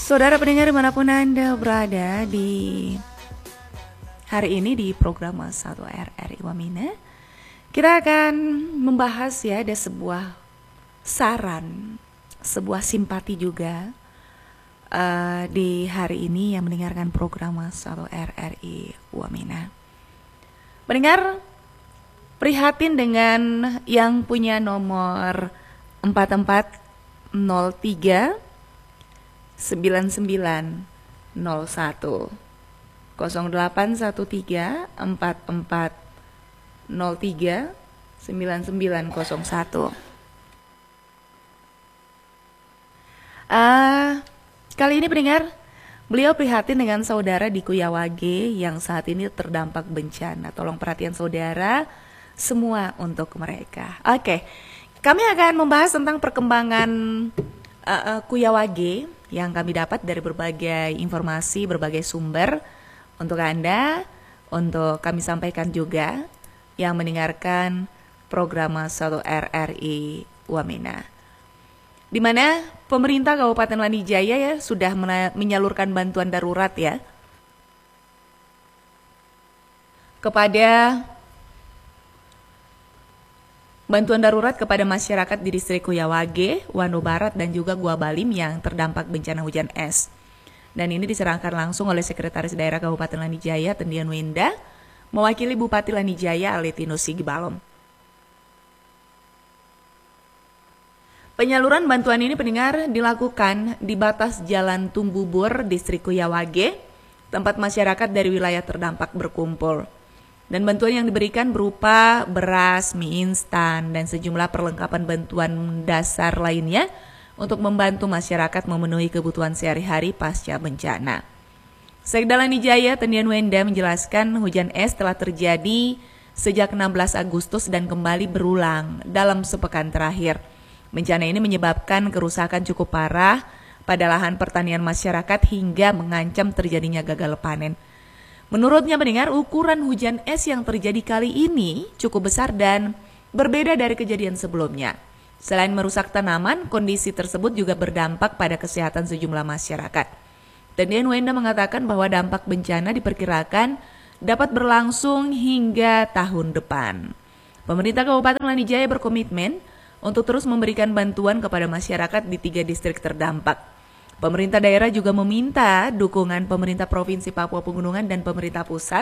Saudara pendengar dimanapun Anda berada di hari ini di program 1 RRI Wamena, kita akan membahas ya, ada sebuah saran, sebuah simpati juga di hari ini yang mendengarkan program 1 RRI Wamena. Pendengar prihatin dengan yang punya nomor 4403 9901 0813 4403 9901. Kali ini pendengar, beliau prihatin dengan saudara di Kuyawage yang saat ini terdampak bencana. Tolong perhatian saudara, semua untuk mereka. Oke, kami akan membahas tentang perkembangan Kuyawage yang kami dapat dari berbagai informasi, berbagai sumber untuk Anda, untuk kami sampaikan juga yang mendengarkan program 1 RRI Wamena, di mana pemerintah Kabupaten Lanijaya ya sudah menyalurkan bantuan darurat ya kepada masyarakat di distrik Kuyawage, Wano Barat dan juga Gua Balim yang terdampak bencana hujan es. Dan ini diserahkan langsung oleh Sekretaris Daerah Kabupaten Lanijaya Tendian Wenda mewakili Bupati Lanijaya Aletinus Sigibalom. Penyaluran bantuan ini pendengar dilakukan di batas Jalan Tumbubur, distrik Kuyawage, tempat masyarakat dari wilayah terdampak berkumpul. Dan bantuan yang diberikan berupa beras, mie instan, dan sejumlah perlengkapan bantuan dasar lainnya untuk membantu masyarakat memenuhi kebutuhan sehari-hari pasca bencana. Sekda Lanijaya Tendian Wenda menjelaskan hujan es telah terjadi sejak 16 Agustus dan kembali berulang dalam sepekan terakhir. Bencana ini menyebabkan kerusakan cukup parah pada lahan pertanian masyarakat hingga mengancam terjadinya gagal panen. Menurutnya mendengar ukuran hujan es yang terjadi kali ini cukup besar dan berbeda dari kejadian sebelumnya. Selain merusak tanaman, kondisi tersebut juga berdampak pada kesehatan sejumlah masyarakat. Tendian Wenda mengatakan bahwa dampak bencana diperkirakan dapat berlangsung hingga tahun depan. Pemerintah Kabupaten Lanijaya berkomitmen untuk terus memberikan bantuan kepada masyarakat di 3 distrik terdampak. Pemerintah daerah juga meminta dukungan pemerintah Provinsi Papua Pegunungan dan pemerintah pusat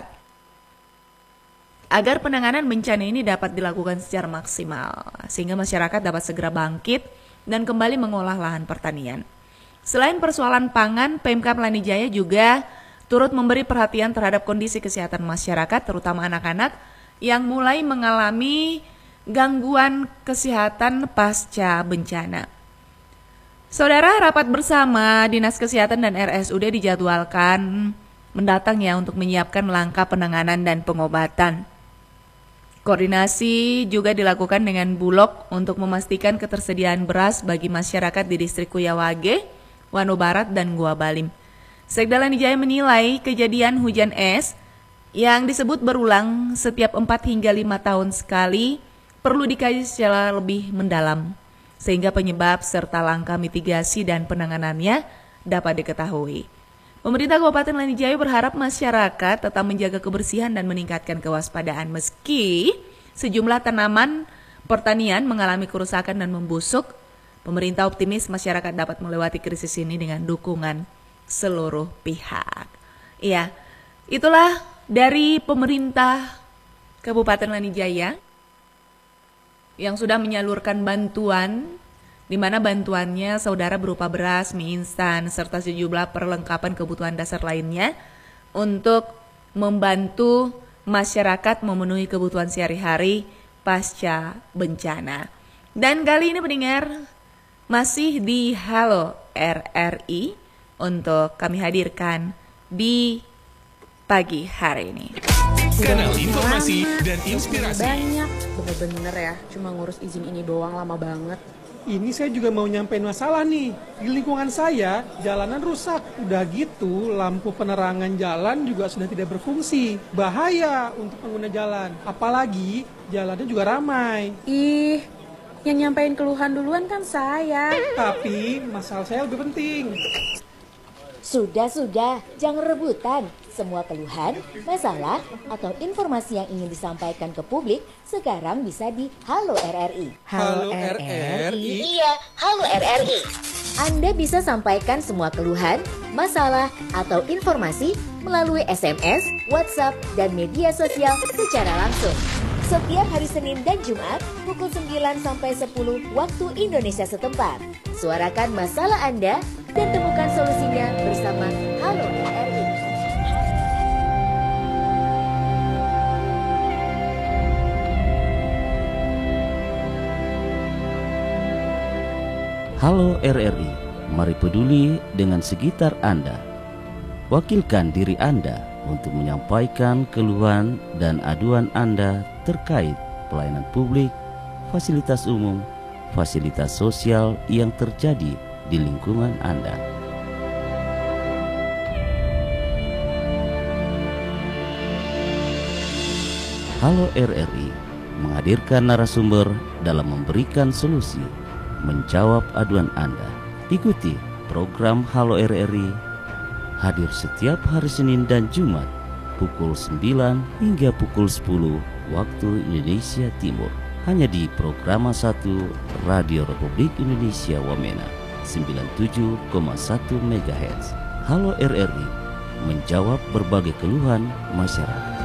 agar penanganan bencana ini dapat dilakukan secara maksimal, sehingga masyarakat dapat segera bangkit dan kembali mengolah lahan pertanian. Selain persoalan pangan, Pemkab Lanijaya juga turut memberi perhatian terhadap kondisi kesehatan masyarakat, terutama anak-anak yang mulai mengalami gangguan kesehatan pasca bencana. Saudara, rapat bersama Dinas Kesehatan dan RSUD dijadwalkan mendatang ya untuk menyiapkan langkah penanganan dan pengobatan. Koordinasi juga dilakukan dengan Bulog untuk memastikan ketersediaan beras bagi masyarakat di distrik Kuyawage, Wano Barat, dan Gua Balim. Sekda Lanijaya menilai kejadian hujan es yang disebut berulang setiap 4 hingga 5 tahun sekali perlu dikaji secara lebih mendalam, sehingga penyebab serta langkah mitigasi dan penanganannya dapat diketahui. Pemerintah Kabupaten Lanijaya berharap masyarakat tetap menjaga kebersihan dan meningkatkan kewaspadaan meski sejumlah tanaman pertanian mengalami kerusakan dan membusuk. Pemerintah optimis masyarakat dapat melewati krisis ini dengan dukungan seluruh pihak. Iya, itulah dari pemerintah Kabupaten Lanijaya yang sudah menyalurkan bantuan, di mana bantuannya saudara berupa beras, mie instan, serta sejumlah perlengkapan kebutuhan dasar lainnya untuk membantu masyarakat memenuhi kebutuhan sehari-hari pasca bencana. Dan kali ini pendengar masih di Halo RRI untuk kami hadirkan di pagi hari ini. Kanal informasi dan inspirasi. Banyak, bener-bener ya, cuma ngurus izin ini doang lama banget. Ini saya juga mau nyampein masalah nih. Di lingkungan saya, jalanan rusak. Udah gitu, lampu penerangan jalan juga sudah tidak berfungsi. Bahaya untuk pengguna jalan. Apalagi, jalannya juga ramai. Ih, yang nyampein keluhan duluan kan saya. Tapi, masalah saya lebih penting. Sudah, jangan rebutan. Semua keluhan, masalah, atau informasi yang ingin disampaikan ke publik sekarang bisa di Halo RRI. Halo RRI. Iya, Halo RRI. Anda bisa sampaikan semua keluhan, masalah, atau informasi melalui SMS, WhatsApp, dan media sosial secara langsung. Setiap hari Senin dan Jumat pukul 9 sampai 10 waktu Indonesia setempat. Suarakan masalah Anda dan temukan solusinya bersama Halo RRI. Halo RRI, mari peduli dengan sekitar Anda. Wakilkan diri Anda untuk menyampaikan keluhan dan aduan Anda terkait pelayanan publik, fasilitas umum, fasilitas sosial yang terjadi di lingkungan Anda. Halo RRI menghadirkan narasumber dalam memberikan solusi, menjawab aduan Anda. Ikuti program Halo RRI hadir setiap hari Senin dan Jumat pukul 9 hingga pukul 10 waktu Indonesia Timur. Hanya di Programa 1 Radio Republik Indonesia Wamena 97,1 MHz. Halo RRI menjawab berbagai keluhan masyarakat.